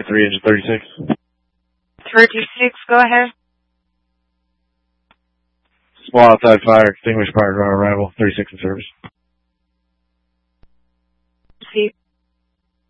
3, engine 36. 36, go ahead. Small outside fire, extinguished prior to our arrival. 36 in service. See.